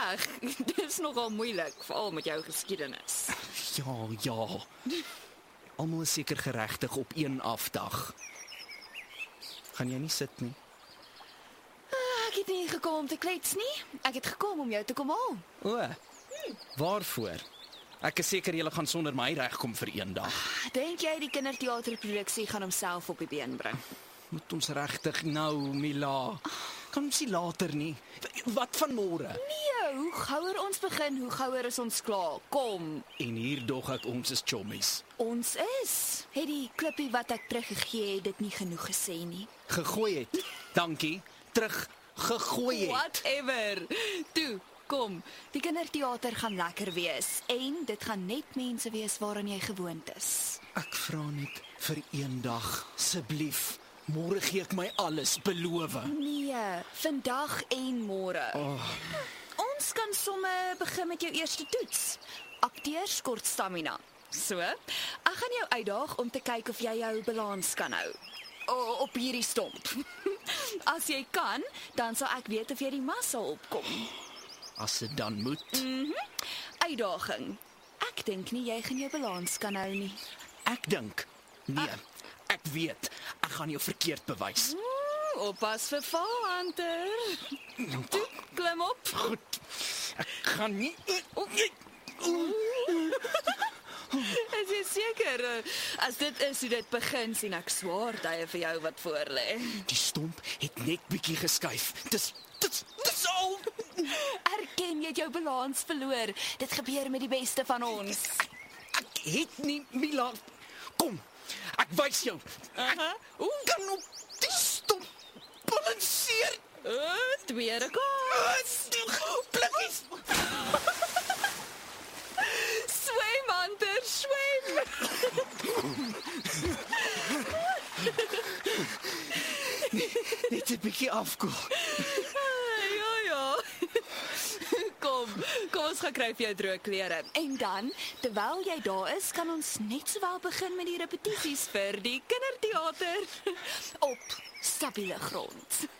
reg. Dit is nogal moeilik, veral met jou geskiedenis. Ja. Almal is seker geregtig op een afdag. Gaan jy nie sit nie? Ek het nie gekom om te klets nie. Ek het gekom om jou te kom haal. O, waarvoor? Ek is seker julle gaan sonder my regkom vir een dag. Dink jy die kinderteaterproduksie gaan homself op die been bring? Moet ons regtig nou, Mila? Kan ons nie later nie? Wat van môre? Nee, hoe gouer ons begin, hoe gouer is ons klaar. Kom, En hier dog ek ons is chommies. ons is. Het die klippie wat ek teruggegee het dit nie genoeg gesê nie? Gegooi het. Dankie. Terug gegooi het. Whatever. Toe, kom. Die kinderteater gaan lekker wees en dit gaan net mense wees waaraan jy gewoond is. Ek vra net vir een dag, asseblief. Môre gee ek my alles, beloof. Nee, vandag en môre. Ons kan somme begin met jou eerste toets. Akteurs kort stamina. So, ek gaan jou uitdaag om te kyk of jy jou balans kan hou. Op hierdie stomp. As jy kan, dan sal ek weet of jy die mas sal opkom. As dit dan moet. Uitdaging. Ek dink nie jy gaan jou balans kan hou nie. Ek dink. Nee, ek weet. Ek gaan jou verkeerd bewys. Oppas vir val, Hunter. Toe, klim op. Goed. Ek gaan nie. Is jy seker? As dit is hoe dit begin, sien ek swaar tye vir jou wat voor lê. Die stomp het net bietjie geskuif. Dis al. Erken jy het jou balans verloor. Dit gebeur met die beste van ons. Ek het nie, Mila. Kom. Ek wys jou. Ek kan op die stomp balanseer. Tweede kans. Blikkies. Swem, Hunter, swem. Net 'n bietjie afkoel. Ja. Kom ons gaan kry vir jou droë klere. En dan, terwyl jy daar is, kan ons net sowel begin met die repetisies vir die kinderteater. Op stabiele grond.